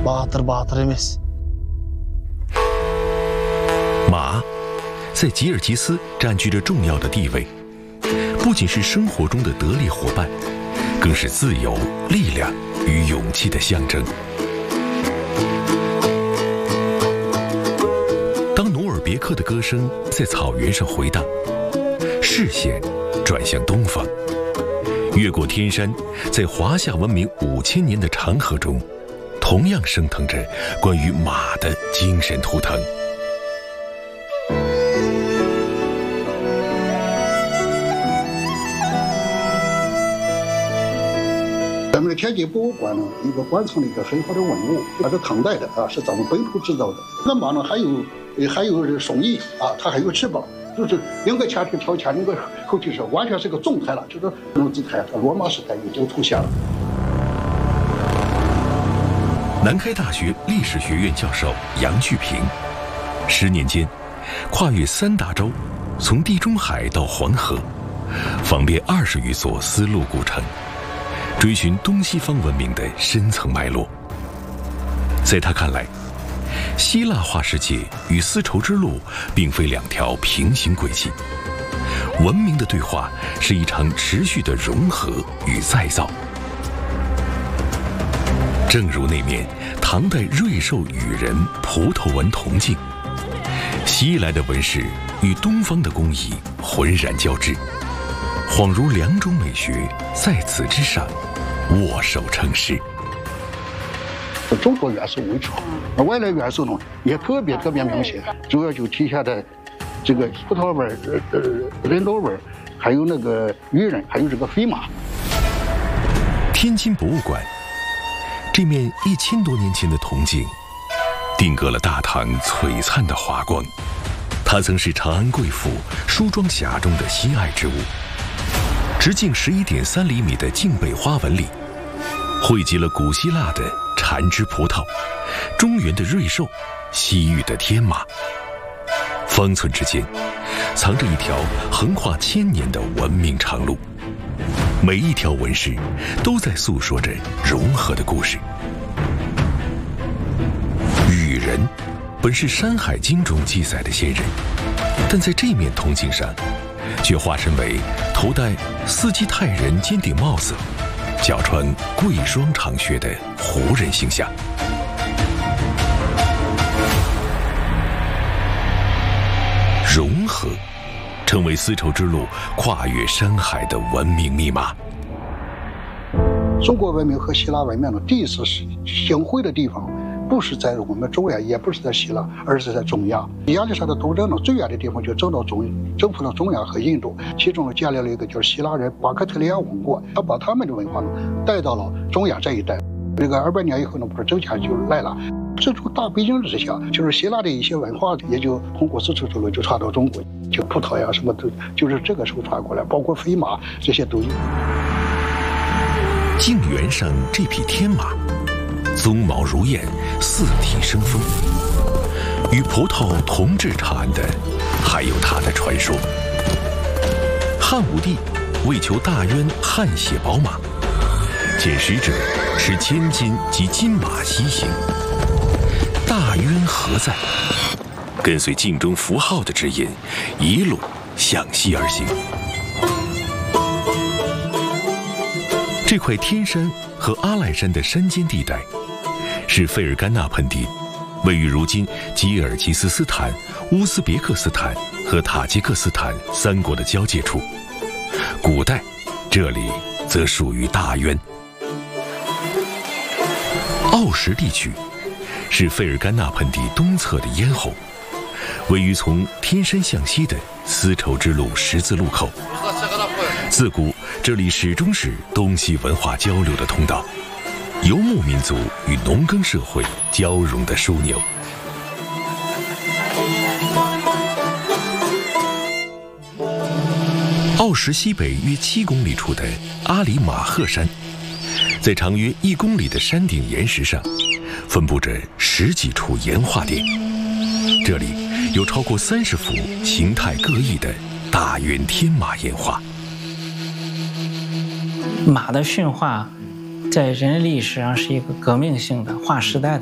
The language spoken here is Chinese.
马在吉尔吉斯占据着重要的地位，不仅是生活中的得力伙伴，更是自由、力量与勇气的象征。当努尔别克的歌声在草原上回荡，视线转向东方，越过天山，在华夏文明5000年的长河中，同样升腾着关于马的精神图腾。 咱们的天津博物馆呢，一个馆藏了一个很好的文物，它是唐代的啊，是咱们本土制造的。那马呢，还有双翼啊，它还有翅膀，就是两个前腿朝前，两个后腿是完全是个纵态了，就是这种姿态，它罗马时代已经出现了。 南开大学历史学院教授杨巨平，10年间跨越3大洲，从地中海到黄河，访遍20余座丝路古城，追寻东西方文明的深层脉络。在他看来，希腊化世界与丝绸之路并非2条平行轨迹，文明的对话是一场持续的融合与再造。正如那面唐代瑞兽羽人葡萄纹铜镜，西来的纹饰与东方的工艺浑然交织，恍如2种美学在此之上握手成诗。 中国元素为主，外来元素呢也特别明显，主要就体现在这个葡萄纹、人头纹，还有那个羽人，还有这个飞马。 天津博物馆这面1000多年前的铜镜，定格了大唐璀璨的华光。它曾是长安贵妇梳妆匣中的心爱之物。直径11.3厘米的镜背花纹里，汇集了古希腊的缠枝葡萄、中原的瑞兽、西域的天马。方寸之间，藏着一条横跨1000年的文明长路。每一条纹饰都在诉说着融合的故事。羽人本是《山海经》中记载的仙人，但在这面铜镜上，却化身为头戴斯基泰人尖顶帽子、脚穿贵霜长靴的胡人形象。融合成为丝绸之路跨越山海的文明密码。 中国文明和希腊文明的第一次相会的地方，不是在我们中原，也不是在希腊，而是在中亚。亚历山大东征呢，最远的地方就征服了中亚和印度，其中呢建立了一个叫希腊人巴克特利亚王国，他把他们的文化呢带到了中亚这一带。这个200年以后呢，不是周家就来了。这种大背景之下，就是希腊的一些文化也就通过丝绸之路就传到中国，就葡萄呀什么都就是这个时候传过来，包括飞马这些都有。 镜原上这匹天马，鬃毛如燕，四体生风。与葡萄同治长安的，还有它的传说。汉武帝为求大渊汗血宝马，遣使者持千金及金马西行。大渊何在？跟随镜中符号的指引，一路向西而行。这块天山和阿赖山的山间地带，是费尔干纳盆地，位于如今吉尔吉斯斯坦、乌兹别克斯坦和塔吉克斯坦3国的交界处。古代，这里则属于大渊。奥什地区是费尔干纳盆地东侧的咽喉，位于从天山向西的丝绸之路十字路口。自古这里始终是东西文化交流的通道，游牧民族与农耕社会交融的枢纽。奥什西北约7公里处的阿里马赫山，在长约1公里的山顶岩石上，分布着10几处岩画殿。这里有超过30幅形态各异的大渊天马岩画。 马的驯化在人类历史上是一个革命性的、划时代的